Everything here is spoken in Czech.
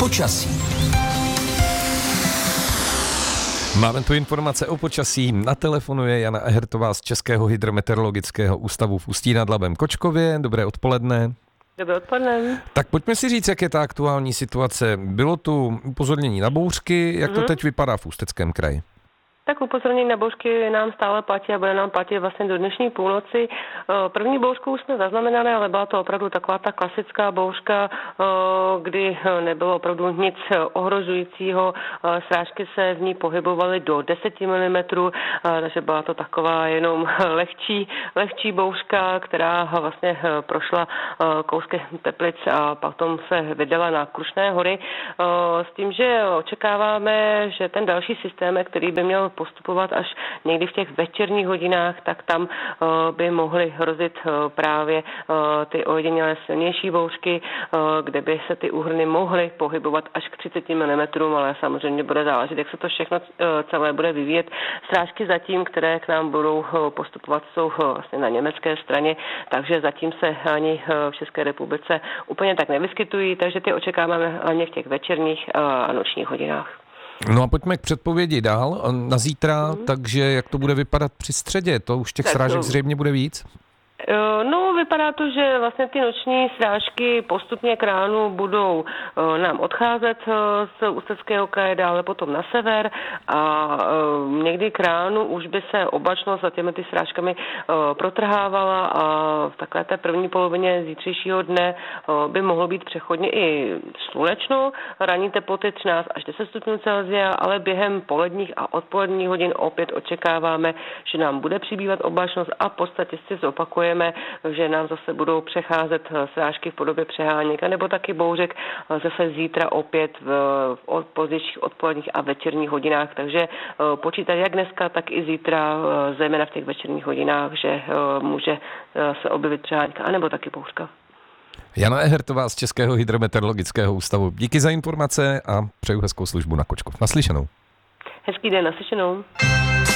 Počasí. Máme tu informace o počasí. Na telefonu je Jana Ehertová z Českého hydrometeorologického ústavu v Ústí nad Labem Kočkově. Dobré odpoledne. Dobré odpoledne. Tak pojďme si říct, jak je ta aktuální situace. Bylo tu upozornění na bouřky, jak to teď vypadá v Ústeckém kraji? Tak upozornění na bouřky nám stále platí a bude nám platit vlastně do dnešní půlnoci. První bouřku už jsme zaznamenali, ale byla to opravdu taková ta klasická bouřka, kdy nebylo opravdu nic ohrožujícího. Srážky se v ní pohybovaly do 10 mm, takže byla to taková jenom lehčí bouřka, která vlastně prošla kousky Teplic a potom se vydala na Krušné hory. S tím, že očekáváme, že ten další systém, který by měl postupovat až někdy v těch večerních hodinách, tak tam by mohly hrozit právě ty ojedinělé silnější bouřky, kde by se ty úhrny mohly pohybovat až k 30 mm, ale samozřejmě bude záležet, jak se to všechno celé bude vyvíjet. Srážky zatím, které k nám budou postupovat, jsou vlastně na německé straně, takže zatím se ani v České republice úplně tak nevyskytují, takže ty očekáváme hlavně v těch večerních a nočních hodinách. No a pojďme k předpovědi dál na zítra, takže jak to bude vypadat při středě? To už těch srážek zřejmě bude víc? No, vypadá to, že vlastně ty noční srážky postupně k ránu budou nám odcházet z Ústeckého kraje, dále potom na sever a někdy k ránu už by se oblačnost za těmi ty srážkami protrhávala a v takové té první polovině zítřejšího dne by mohlo být přechodně i slunečno, ranní teploty 13 až 10 stupňů Celsia, ale během poledních a odpoledních hodin opět očekáváme, že nám bude přibývat oblačnost a v podstatě si zopakujeme, že nám zase budou přecházet srážky v podobě přeháněk, nebo taky bouřek zase zítra opět v pozdějších odpoledních a večerních hodinách. Takže počítat jak dneska, tak i zítra, zejména v těch večerních hodinách, že může se objevit přehánka, anebo taky bouřka. Jana Ehertová z Českého hydrometeorologického ústavu. Díky za informace a přeju hezkou službu na Kočkov. Naslyšenou. Hezký den, naslyšenou.